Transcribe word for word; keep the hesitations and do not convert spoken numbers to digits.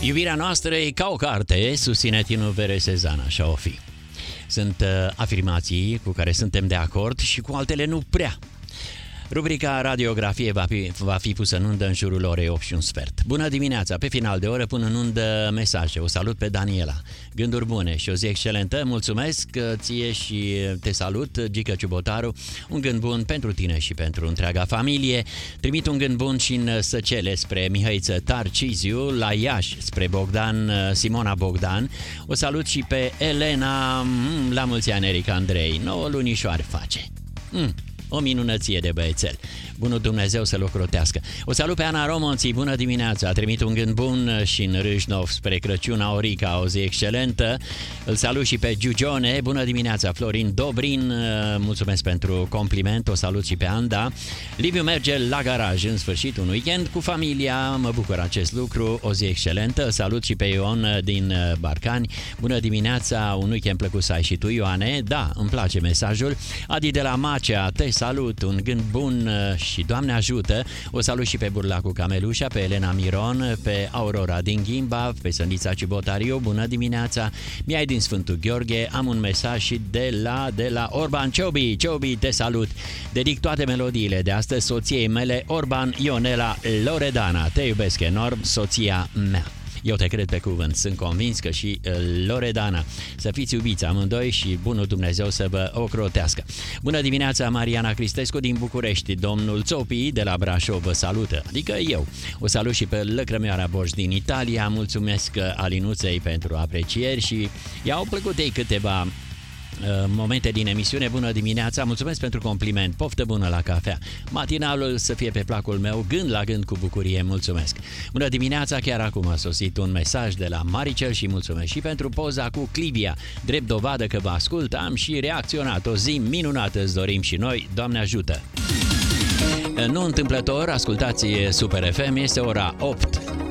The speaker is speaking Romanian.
Iubirea noastră e ca o carte, susține Tinu Veresezan, așa o fi. Sunt uh, afirmații cu care suntem de acord și cu altele nu prea. Rubrica Radiografie va fi, va fi pusă în undă în jurul orei opt și un sfert. Bună dimineața! Pe final de oră pun în undă mesaje. O salut pe Daniela. Gânduri bune și o zi excelentă. Mulțumesc ție și te salut, Gică Ciubotaru. Un gând bun pentru tine și pentru întreaga familie. Trimit un gând bun și în Săcele spre Mihăiță Tarciziu, la Iași spre Bogdan, Simona Bogdan. O salut și pe Elena, la mulți ani, Eric Andrei. nouă lunișoare face. Mm. O minunăție de băiețel. Bunul Dumnezeu să-l ocrotească. O salut pe Ana Romonții, bună dimineața. A trimit un gând bun și în Râșnov spre Crăciun, Aurica, o zi excelentă. Îl salut și pe Giugione, bună dimineața. Florin Dobrin, mulțumesc pentru compliment. O salut și pe Anda. Liviu merge la garaj, în sfârșit un weekend cu familia. Mă bucur acest lucru, o zi excelentă. Salut și pe Ion din Barcani. Bună dimineața, un weekend plăcut să ai și tu, Ioane. Da, îmi place mesajul. Adi de la Macea, te salut, un gând bun și Doamne ajută. O salut și pe Burlacu Camelușa, pe Elena Miron, pe Aurora din Ghimba, pe Sănița Cibotariu, bună dimineața. Mi-ai din Sfântul Gheorghe, am un mesaj și de la, de la Orban Ciobi. Ciobi, te salut. Dedic toate melodiile de astăzi soției mele, Orban Ionela Loredana. Te iubesc enorm, soția mea. Eu te cred pe cuvânt, sunt convins că și Loredana. Să fiți iubiți amândoi și bunul Dumnezeu să vă ocrotească. Bună dimineața, Mariana Cristescu din București. Domnul Țopii de la Brașov vă salută, adică eu. O salut și pe Lăcrămioara Boș din Italia. Mulțumesc Alinuței pentru aprecieri și i-au plăcut ei câteva momente din emisiune. Bună dimineața, mulțumesc pentru compliment, poftă bună la cafea. Matinalul să fie pe placul meu, gând la gând cu bucurie, mulțumesc. Bună dimineața, chiar acum a sosit un mesaj de la Maricel și mulțumesc și pentru poza cu Clivia. Drept dovadă că vă ascult, am și reacționat. O zi minunată îți dorim și noi, Doamne ajută. Nu întâmplător, ascultați Super F M, este ora opt.